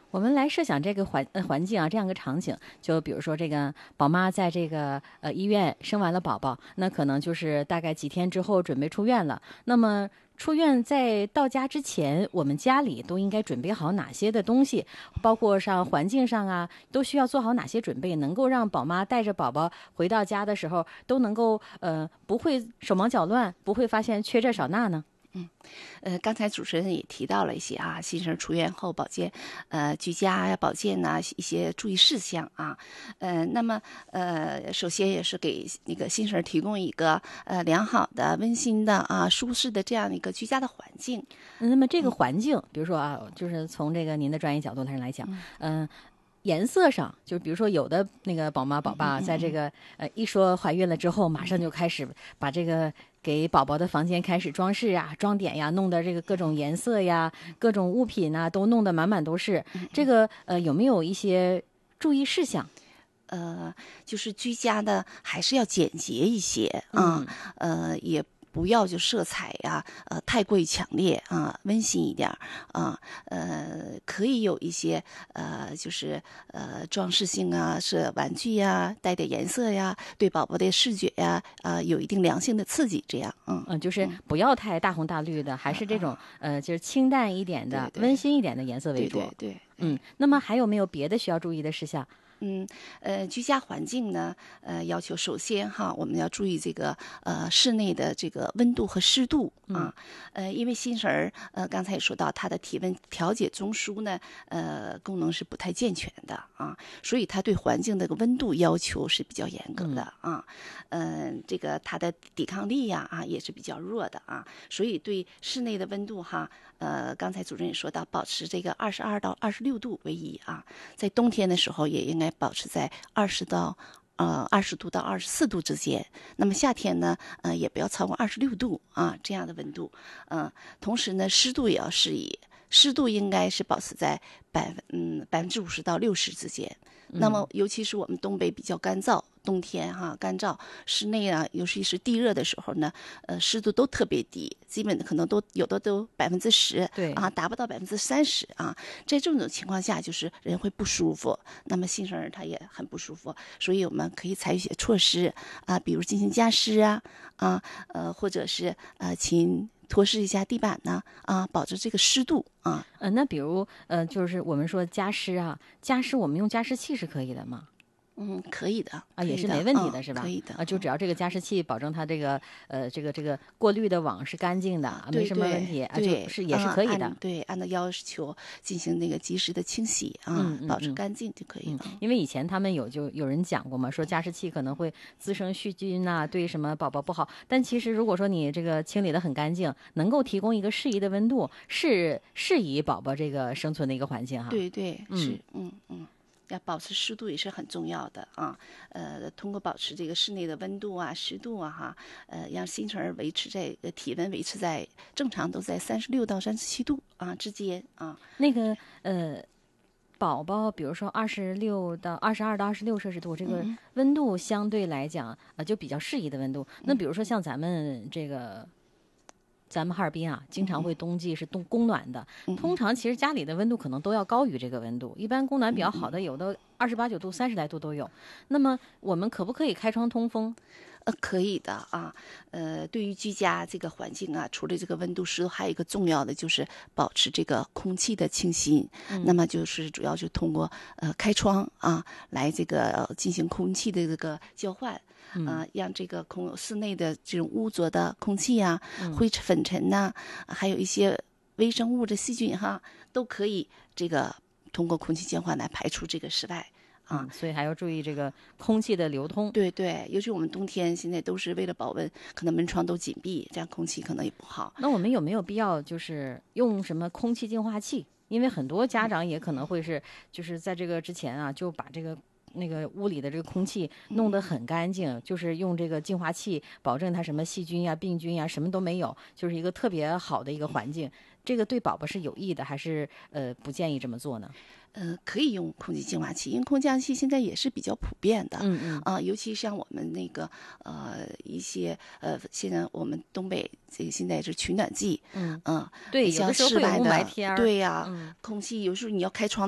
我们来设想这个环境啊，这样一个场景，就比如说这个宝妈在这个医院生完了宝宝，那可能就是大概几天之后准备出院了。那么出院在到家之前，我们家里都应该准备好哪些的东西，包括上环境上啊，都需要做好哪些准备，能够让宝妈带着宝宝回到家的时候都能够不会手忙脚乱，不会发现缺这少那呢？ 刚才主持人也提到了一些啊，新生儿出院后保健，居家呀、保健呐、一些注意事项啊，那么首先也是给那个新生儿提供一个良好的、温馨的啊、舒适的这样一个居家的环境。 那么这个环境，比如说啊，就是从这个您的专业角度上来讲，颜色上，就是比如说有的那个宝妈宝爸，在这个一说怀孕了之后，马上就开始把这个给宝宝的房间开始装饰啊、装点呀，弄得这个各种颜色呀、各种物品啊，都弄得满满都是。这个有没有一些注意事项？ 就是居家的还是要简洁一些啊，也不要就色彩呀，太过于强烈啊，温馨一点啊，可以有一些就是装饰性啊，是玩具呀，带点颜色呀，对宝宝的视觉呀有一定良性的刺激，这样就是不要太大红大绿的，还是这种就是清淡一点的、温馨一点的颜色为主。 对。 那么还有没有别的需要注意的事项？ 居家环境呢，要求首先哈，我们要注意这个室内的这个温度和湿度啊，因为新生儿刚才也说到，他的体温调节中枢呢，功能是不太健全的啊，所以他对环境的这个温度要求是比较严格的啊，这个他的抵抗力呀也是比较弱的啊，所以对室内的温度哈，刚才主任也说到，保持这个22到26度为宜啊，在冬天的时候也应该保持在20度到24度之间。那么夏天呢，也不要超过26度啊这样的温度。同时呢，湿度也要适宜，湿度应该是保持在50%到60%之间。那么，尤其是我们东北比较干燥，冬天干燥，室内啊，尤其是地热的时候呢，湿度都特别低，基本可能都有的都10%， 对达不到30%啊。在这种情况下，就是人会不舒服，那么新生儿他也很不舒服，所以我们可以采取一些措施啊，比如进行加湿或者是勤拖湿一下地板呢保持这个湿度啊。 那比如就是我们说加湿啊，加湿我们用加湿器是可以的吗？ 可以的也是没问题的，是吧？ 可以的就只要这个加湿器保证它这个这个过滤的网是干净的，没什么问题就是也是可以的。 按照要求进行那个及时的清洗保持干净就可以了。 因为以前他们有人讲过嘛，说加湿器可能会滋生细菌呐，对什么宝宝不好。但其实如果说你这个清理的很干净，能够提供一个适宜的温度，是适宜宝宝这个生存的一个环境哈。 对，是要保持湿度也是很重要的啊，通过保持这个室内的温度湿度让新生儿维持在体温维持在正常都在36到37度之间啊。 那个宝宝比如说22到26摄氏度，这个温度相对来讲就比较适宜的温度。那比如说像咱们哈尔滨经常会冬季是供暖的，通常其实家里的温度可能都要高于这个温度，一般供暖比较好的有的28、9度、30来度都有。那么我们可不可以开窗通风？ 可以的对于居家这个环境除了这个温度湿度，还有一个重要的就是保持这个空气的清新。那么就是主要是通过开窗来这个进行空气的这个交换。让这个室内的这种污浊的空气灰尘、粉尘还有一些微生物的细菌都可以这个通过空气交换来排出这个室外。 所以还要注意这个空气的流通。 对，尤其我们冬天现在都是为了保温，可能门窗都紧闭，这样空气可能也不好。 那我们有没有必要就是用什么空气净化器？因为很多家长也可能会就是在这个之前就把这个那个屋里的这个空气弄得很干净，就是用这个净化器保证它什么细菌病菌什么都没有，就是一个特别好的一个环境。这个对宝宝是有益的，还是不建议这么做呢？ 可以用空气净化器，因为空气净化器现在也是比较普遍的。尤其像我们那个一些现在我们东北这个现在是取暖季。 对， 像室外的， 有的时候会有雾霾天。 对空气有时候你要开窗。